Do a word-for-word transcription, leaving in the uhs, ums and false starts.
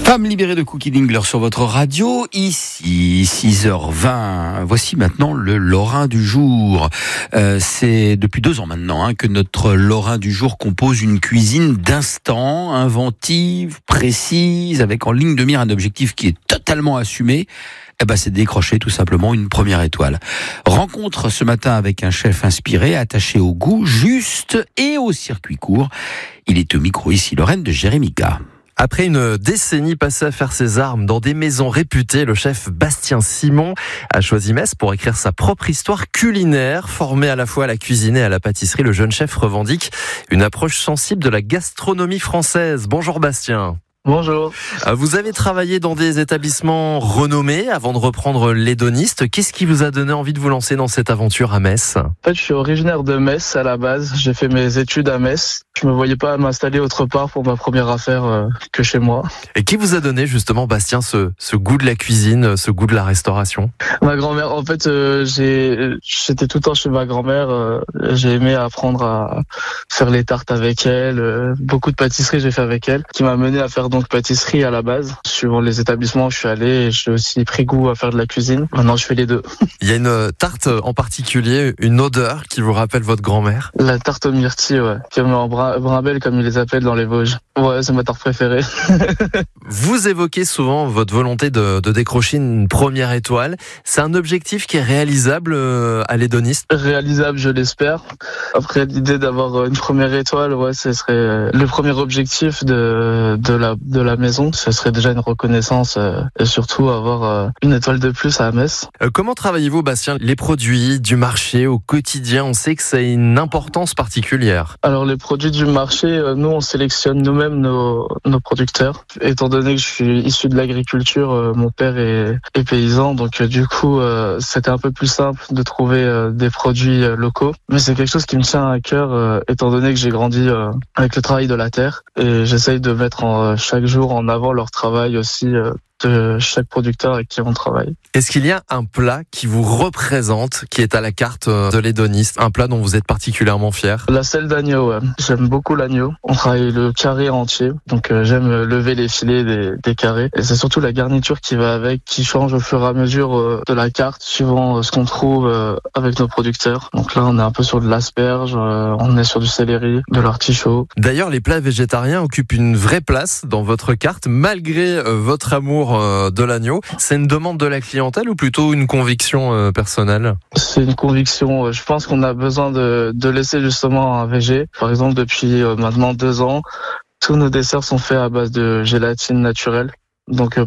Femme libérée de Cookie Dingler sur votre radio, ici six heures vingt. Voici maintenant le Lorrain du jour. Euh, c'est depuis deux ans maintenant hein, que notre Lorrain du jour compose une cuisine d'instant, inventive, précise, avec en ligne de mire un objectif qui est totalement assumé. Eh ben, c'est décrocher tout simplement une première étoile. Rencontre ce matin avec un chef inspiré, attaché au goût juste et au circuit court. Il est au micro ici, Lorraine de Jérémica. Après une décennie passée à faire ses armes dans des maisons réputées, le chef Bastien Simon a choisi Metz pour écrire sa propre histoire culinaire. Formé à la fois à la cuisine et à la pâtisserie, le jeune chef revendique une approche sensible de la gastronomie française. Bonjour Bastien. Bonjour. Vous avez travaillé dans des établissements renommés avant de reprendre l'hédoniste. Qu'est-ce qui vous a donné envie de vous lancer dans cette aventure à Metz ? En fait, je suis originaire de Metz à la base. J'ai fait mes études à Metz. Je me voyais pas m'installer autre part pour ma première affaire euh, que chez moi. Et qui vous a donné justement, Bastien, ce, ce goût de la cuisine, ce goût de la restauration ? Ma grand-mère, en fait, euh, j'ai, j'étais tout le temps chez ma grand-mère. Euh, j'ai aimé apprendre à faire les tartes avec elle. Euh, beaucoup de pâtisseries j'ai fait avec elle, qui m'a mené à faire donc pâtisserie à la base. Suivant les établissements où je suis allé, et j'ai aussi pris goût à faire de la cuisine. Maintenant, je fais les deux. Il y a une tarte en particulier, une odeur qui vous rappelle votre grand-mère ? La tarte aux myrtilles, ouais. Comme en brin- brimbelle, comme ils les appellent dans les Vosges. Ouais, c'est ma tarte préférée. Vous évoquez souvent votre volonté de, de décrocher une première étoile. C'est un objectif qui est réalisable euh, à l'hédoniste ? Réalisable, je l'espère. Après, l'idée d'avoir une première étoile, ouais, ce serait le premier objectif de, de la, de la maison. Ce serait déjà une reconnaissance euh, et surtout avoir euh, une étoile de plus à Metz. Euh, comment travaillez-vous, Bastien, les produits du marché au quotidien ? On sait que ça a une importance particulière. Alors, les produits du marché, euh, nous, on sélectionne nous-mêmes nos, nos producteurs. Étant donné que je suis issu de l'agriculture, euh, mon père est, est paysan, donc euh, du coup, euh, c'était un peu plus simple de trouver euh, des produits euh, locaux. Mais c'est quelque chose qui me tient à cœur, euh, étant donné que j'ai grandi euh, avec le travail de la terre. Et j'essaye de mettre en, euh, chaque jour en avant leur travail aussi euh, de chaque producteur avec qui on travaille. Est-ce qu'il y a un plat qui vous représente, qui est à la carte de l'hédoniste, un plat dont vous êtes particulièrement fier ? La selle d'agneau, ouais. J'aime beaucoup l'agneau. On travaille le carré entier, donc euh, j'aime lever les filets des, des carrés. Et c'est surtout la garniture qui va avec, qui change au fur et à mesure euh, de la carte, suivant euh, ce qu'on trouve euh, avec nos producteurs. Donc là, on est un peu sur de l'asperge, euh, on est sur du céleri, de l'artichaut. D'ailleurs, les plats végétariens occupent une vraie place dans votre carte, malgré euh, votre amour de l'agneau. C'est une demande de la clientèle ou plutôt une conviction euh, personnelle ? C'est une conviction. Je pense qu'on a besoin de, de laisser justement un végé. Par exemple, depuis euh, maintenant deux ans, tous nos desserts sont faits à base de gélatine naturelle. Donc